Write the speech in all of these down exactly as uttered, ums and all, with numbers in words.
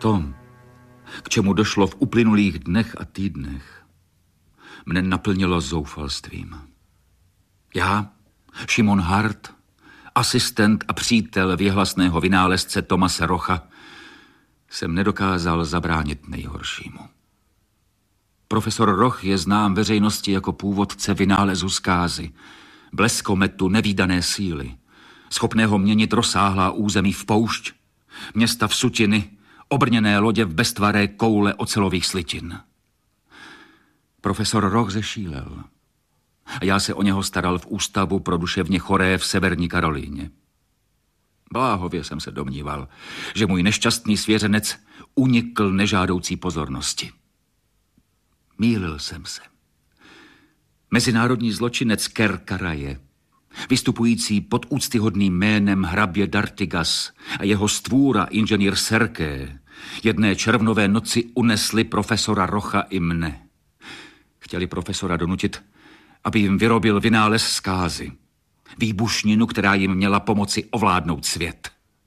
To, k čemu došlo v uplynulých dnech a týdnech, mne naplnilo zoufalstvím. Já, Šimon Hart, asistent a přítel věhlasného vynálezce Thomase Rocha, jsem nedokázal zabránit nejhoršímu. Profesor Roch je znám veřejnosti jako původce vynálezu zkázy, bleskometu nevídané síly, schopného měnit rozsáhlá území v poušť, města v sutiny, obrněné lodě v beztvaré koule ocelových slitin. Profesor Roch zešílel a já se o něho staral v ústavu pro duševně choré v Severní Karolíně. Bláhově jsem se domníval, že můj nešťastný svěřenec unikl nežádoucí pozornosti. Mýlil jsem se. Mezinárodní zločinec Kerkaraje, vystupující pod úctyhodným jménem hrabě D'Artigas a jeho stvůra inženýr Serké, jedné červnové noci unesli profesora Rocha i mne. Chtěli profesora donutit, aby jim vyrobil vynález zkázy, výbušninu, která jim měla pomoci ovládnout svět.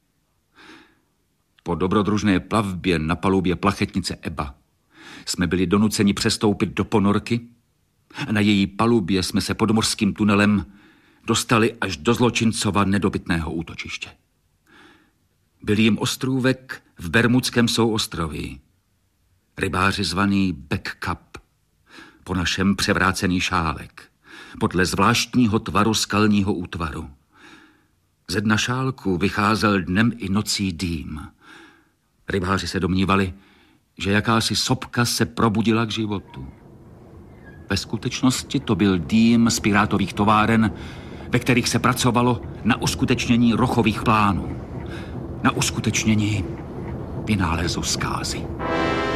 Po dobrodružné plavbě na palubě plachetnice Eba jsme byli donuceni přestoupit do ponorky a na její palubě jsme se pod mořským tunelem dostali až do zločincova nedobytného útočiště. Byl jim ostrůvek v Bermudském souostroví, rybáři zvaný Back Cup, po našem převrácený šálek, podle zvláštního tvaru skalního útvaru. Ze dna šálku vycházel dnem i nocí dým. Rybáři se domnívali, že jakási sopka se probudila k životu. Ve skutečnosti to byl dým z pirátových továren, ve kterých se pracovalo na uskutečnění Rochových plánů, na uskutečnění vynálezu zkázy.